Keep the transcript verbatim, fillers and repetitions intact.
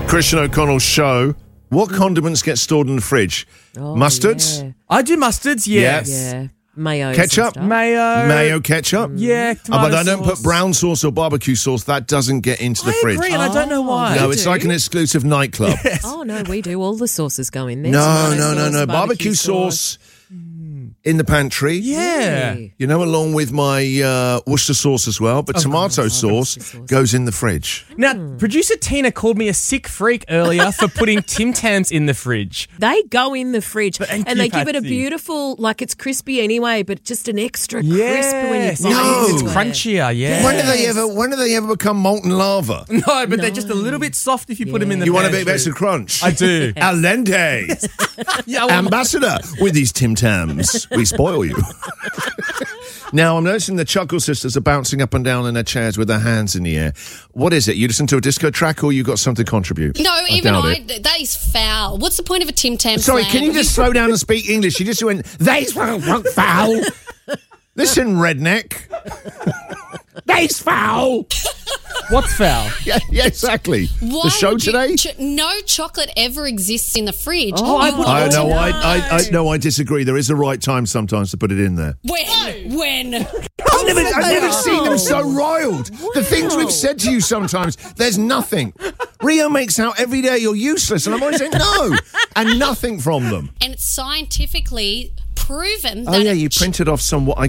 Christian O'Connell's show. What condiments get stored in the fridge? Oh, Mustards? Yeah. I do mustards, yes. yeah. Mayo. Ketchup? Mayo. Mayo ketchup? Yeah, Oh, tomato but I don't sauce. put brown sauce or barbecue sauce. That doesn't get into the I fridge. agree, and I don't know why. No, We it's do. like an exclusive nightclub. Oh, no, we do. All the sauces go in there. No, Tomato no, no, sauce, no. Barbecue sauce in the pantry. Yeah. Really? You know, along with my uh, Worcester sauce as well. But tomato sauce goes in the fridge. Now, producer Tina called me a sick freak earlier for putting Tim Tams in the fridge. They go in the fridge Thank and you, they give it a Patsy. beautiful, like it's crispy anyway, but just an extra Yes. crisp when you bite No. It's into it. crunchier, yeah. When do they ever? When do they ever become molten lava? No, but they're just a little bit soft if you put them in the You want a bit of pantry. extra crunch? I do. Al dente. Yeah, well, Ambassador with these Tim Tams. We spoil you. Now, I'm noticing the Chuckle Sisters are bouncing up and down in their chairs with their hands in the air. What is it? You listen to a disco track or you got something to contribute? No, even doubt I. it. That is foul. What's the point of a Tim Tam? Sorry, slam? can you just slow down and speak English? You just went, they's foul. Listen, redneck. They's foul. what's foul? Yeah, yeah, exactly. Why the show would you- today? ch- no chocolate ever exists in the fridge. Oh, I You put- want I to know. I, know. I, I, no, I disagree. There is a right time sometimes to put it in there. When? When? I've never, I've never seen them so riled. The things we've said to you sometimes, there's nothing. Rio makes out every day you're useless, and I'm always saying no, and nothing from them. And it's scientifically proven Oh that yeah, it you printed off some what I